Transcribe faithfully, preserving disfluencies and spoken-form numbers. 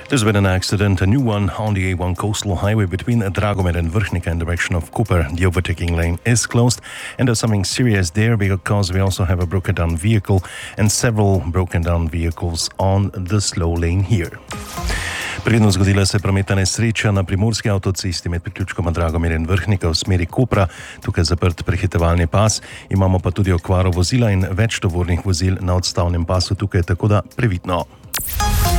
There's been an accident, a new one, on the A one coastal highway between Dragomir and Vrhnika in direction of Koper. The overtaking lane is closed, and there's something serious there because we also have a broken down vehicle and several broken down vehicles on the slow lane here. Predno zgodila se prometna nesreča na primorski avtocesti med priključkoma Dragomir in Vrhnika v smeri Kopra. Tukaj je zaprt prehitevalni pas, imamo pa tudi okvaro vozila in več tovornih vozil na odstavnem pasu tukaj, tako da previdno.